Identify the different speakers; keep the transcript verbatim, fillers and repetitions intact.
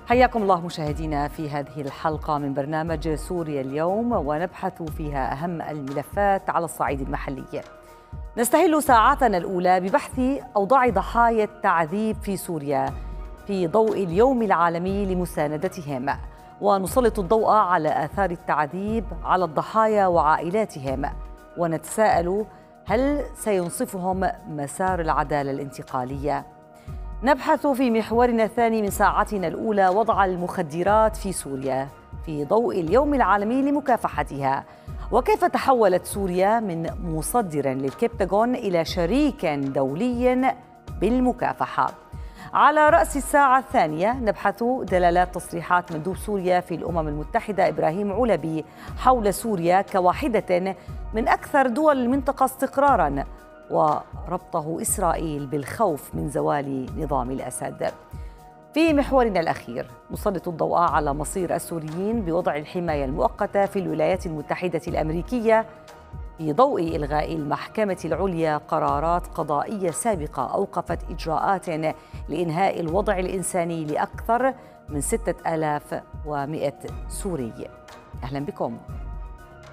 Speaker 1: حياكم الله مشاهدينا في هذه الحلقة من برنامج سوريا اليوم، ونبحث فيها أهم الملفات على الصعيد المحلي. نستهل ساعاتنا الأولى ببحث أوضاع ضحايا التعذيب في سوريا في ضوء اليوم العالمي لمساندتهم، ونسلط الضوء على آثار التعذيب على الضحايا وعائلاتهم، ونتساءل هل سينصفهم مسار العدالة الانتقالية؟ نبحث في محورنا الثاني من ساعتنا الأولى وضع المخدرات في سوريا في ضوء اليوم العالمي لمكافحتها، وكيف تحولت سوريا من مصدر للكبتاغون إلى شريك دولي بالمكافحة. على رأس الساعة الثانية نبحث دلالات تصريحات مندوب سوريا في الأمم المتحدة إبراهيم علبي حول سوريا كواحدة من أكثر دول المنطقة استقراراً، وربطه إسرائيل بالخوف من زوال نظام الأسد. في محورنا الأخير نسلط الضوء على مصير السوريين بوضع الحماية المؤقتة في الولايات المتحدة الأمريكية في ضوء إلغاء المحكمة العليا قرارات قضائية سابقة أوقفت إجراءات لإنهاء الوضع الإنساني لأكثر من ستة آلاف ومئة سوري. أهلا بكم.